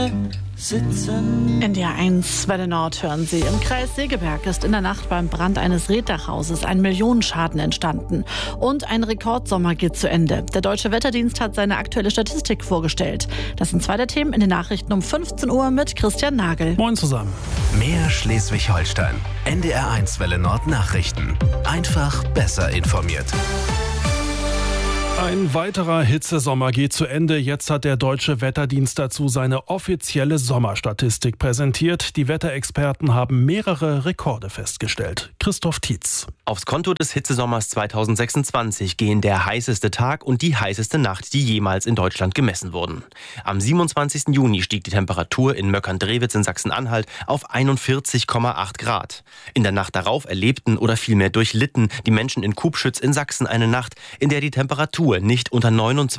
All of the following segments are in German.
sitzen. NDR 1 Welle Nord hören Sie. Im Kreis Segeberg ist in der Nacht beim Brand eines Reetdachhauses ein Millionenschaden entstanden. Und ein Rekordsommer geht zu Ende. Der Deutsche Wetterdienst hat seine aktuelle Statistik vorgestellt. Das sind zwei der Themen in den Nachrichten um 15 Uhr mit Christian Nagel. Moin zusammen. Mehr Schleswig-Holstein. NDR 1 Welle Nord Nachrichten. Einfach besser informiert. Ein weiterer Hitzesommer geht zu Ende. Jetzt hat der Deutsche Wetterdienst dazu seine offizielle Sommerstatistik präsentiert. Die Wetterexperten haben mehrere Rekorde festgestellt. Christoph Tietz. Aufs Konto des Hitzesommers 2026 gehen der heißeste Tag und die heißeste Nacht, die jemals in Deutschland gemessen wurden. Am 27. Juni stieg die Temperatur in Möckern-Drewitz in Sachsen-Anhalt auf 41,8 Grad. In der Nacht darauf erlebten oder vielmehr durchlitten die Menschen in Kubschütz in Sachsen eine Nacht, in der die Temperatur nicht unter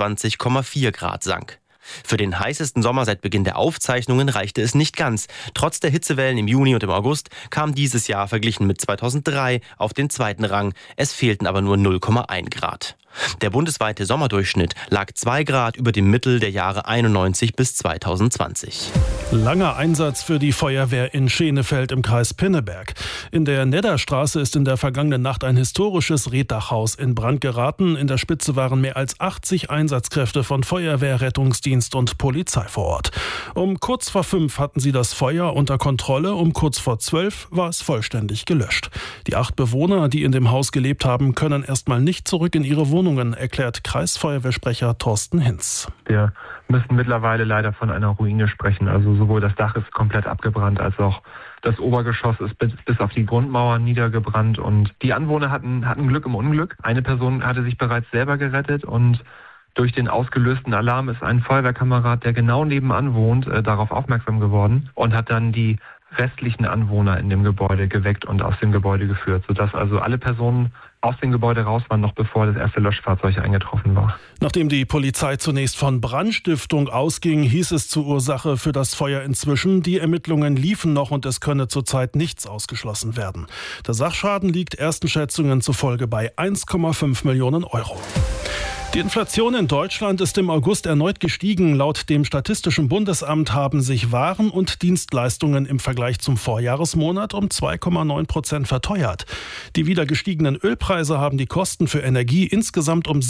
29,4 Grad sank. Für den heißesten Sommer seit Beginn der Aufzeichnungen reichte es nicht ganz. Trotz der Hitzewellen im Juni und im August kam dieses Jahr verglichen mit 2003 auf den zweiten Rang. Es fehlten aber nur 0,1 Grad. Der bundesweite Sommerdurchschnitt lag 2 Grad über dem Mittel der Jahre 91 bis 2020. Langer Einsatz für die Feuerwehr in Schenefeld im Kreis Pinneberg. In der Nedderstraße ist in der vergangenen Nacht ein historisches Reetdachhaus in Brand geraten. In der Spitze waren mehr als 80 Einsatzkräfte von Feuerwehr, Rettungsdienst und Polizei vor Ort. Um kurz vor 5 hatten sie das Feuer unter Kontrolle. Um kurz vor 12 war es vollständig gelöscht. Die 8 Bewohner, die in dem Haus gelebt haben, können erstmal nicht zurück in ihre Wohnungen, erklärt Kreisfeuerwehrsprecher Thorsten Hinz. Wir müssen mittlerweile leider von einer Ruine sprechen. Also sowohl das Dach ist komplett abgebrannt, als auch das Obergeschoss ist bis auf die Grundmauer niedergebrannt. Und die Anwohner hatten Glück im Unglück. Eine Person hatte sich bereits selber gerettet und durch den ausgelösten Alarm ist ein Feuerwehrkamerad, der genau nebenan wohnt, darauf aufmerksam geworden und hat dann die restlichen Anwohner in dem Gebäude geweckt und aus dem Gebäude geführt, sodass also alle Personen aus dem Gebäude raus waren, noch bevor das erste Löschfahrzeug eingetroffen war. Nachdem die Polizei zunächst von Brandstiftung ausging, hieß es zur Ursache für das Feuer inzwischen, die Ermittlungen liefen noch und es könne zurzeit nichts ausgeschlossen werden. Der Sachschaden liegt ersten Schätzungen zufolge bei 1,5 Millionen Euro. Die Inflation in Deutschland ist im August erneut gestiegen. Laut dem Statistischen Bundesamt haben sich Waren und Dienstleistungen im Vergleich zum Vorjahresmonat um 2,9% verteuert. Die wieder gestiegenen Ölpreise haben die Kosten für Energie insgesamt um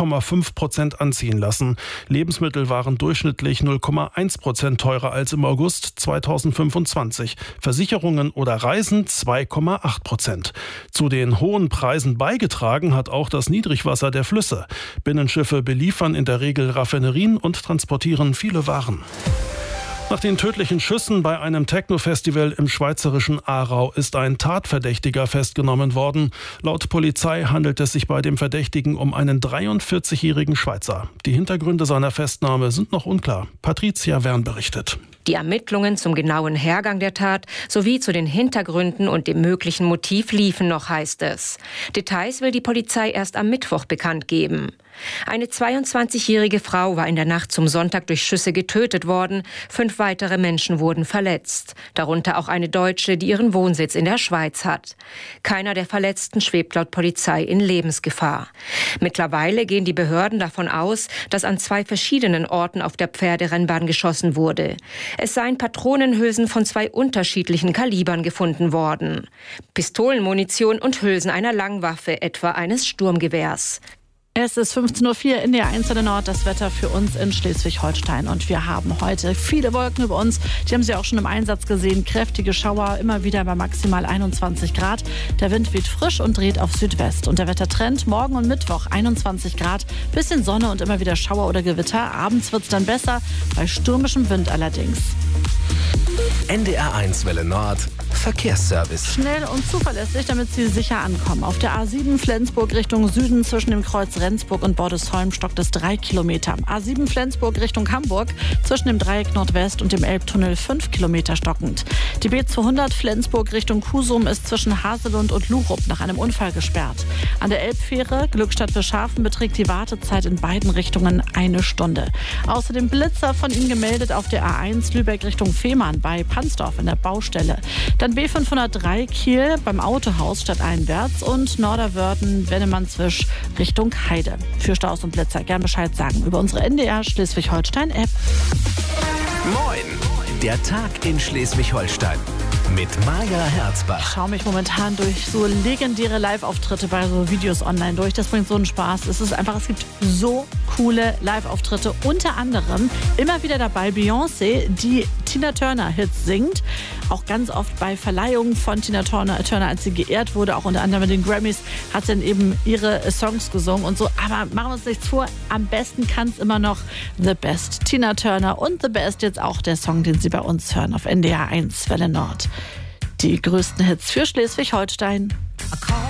7,5% anziehen lassen. Lebensmittel waren durchschnittlich 0,1% teurer als im August 2025. Versicherungen oder Reisen 2,8%. Zu den hohen Preisen beigetragen hat auch das Niedrigwasser der Flüsse. Binnenschiffe beliefern in der Regel Raffinerien und transportieren viele Waren. Nach den tödlichen Schüssen bei einem Techno-Festival im schweizerischen Aarau ist ein Tatverdächtiger festgenommen worden. Laut Polizei handelt es sich bei dem Verdächtigen um einen 43-jährigen Schweizer. Die Hintergründe seiner Festnahme sind noch unklar. Patricia Wern berichtet. Die Ermittlungen zum genauen Hergang der Tat sowie zu den Hintergründen und dem möglichen Motiv liefen noch, heißt es. Details will die Polizei erst am Mittwoch bekannt geben. Eine 22-jährige Frau war in der Nacht zum Sonntag durch Schüsse getötet worden. 5 weitere Menschen wurden verletzt. Darunter auch eine Deutsche, die ihren Wohnsitz in der Schweiz hat. Keiner der Verletzten schwebt laut Polizei in Lebensgefahr. Mittlerweile gehen die Behörden davon aus, dass an 2 verschiedenen Orten auf der Pferderennbahn geschossen wurde. Es seien Patronenhülsen von 2 unterschiedlichen Kalibern gefunden worden. Pistolenmunition und Hülsen einer Langwaffe, etwa eines Sturmgewehrs. Es ist 15.04 Uhr in der 1 Welle Nord, das Wetter für uns in Schleswig-Holstein. Und wir haben heute viele Wolken über uns. Die haben Sie auch schon im Einsatz gesehen. Kräftige Schauer, immer wieder bei maximal 21 Grad. Der Wind weht frisch und dreht auf Südwest. Und der Wettertrend morgen und Mittwoch 21 Grad. Bisschen Sonne und immer wieder Schauer oder Gewitter. Abends wird es dann besser, bei stürmischem Wind allerdings. NDR 1 Welle Nord Verkehrsservice. Schnell und zuverlässig, damit Sie sicher ankommen. Auf der A7 Flensburg Richtung Süden zwischen dem Kreuz Rendsburg und Bordesholm stockt es 3 Kilometer. A7 Flensburg Richtung Hamburg zwischen dem Dreieck Nordwest und dem Elbtunnel 5 Kilometer stockend. Die B200 Flensburg Richtung Husum ist zwischen Haselund und Lurup nach einem Unfall gesperrt. An der Elbfähre Glückstadt Bischhafen beträgt die Wartezeit in beiden Richtungen 1 Stunde. Außerdem Blitzer von Ihnen gemeldet auf der A1 Lübeck Richtung Fehmarn bei Pansdorf in der Baustelle. Dann B503 Kiel beim Autohaus stadteinwärts und Norderwörden-Wennemannswisch Richtung Heide. Für Staus und Blitzer gern Bescheid sagen über unsere NDR Schleswig-Holstein-App. Moin! Der Tag in Schleswig-Holstein mit Maja Herzbach. Ich schaue mich momentan durch so legendäre Live-Auftritte bei so Videos online durch. Das bringt so einen Spaß. Es gibt so coole Live-Auftritte. Unter anderem immer wieder dabei Beyoncé, die Tina Turner-Hits singt. Auch ganz oft bei Verleihungen von Tina Turner, als sie geehrt wurde, auch unter anderem mit den Grammys, hat sie dann eben ihre Songs gesungen und so. Aber machen wir uns nichts vor, am besten kann es immer noch The Best. Tina Turner und The Best, jetzt auch der Song, den Sie bei uns hören auf NDR 1 Welle Nord. Die größten Hits für Schleswig-Holstein.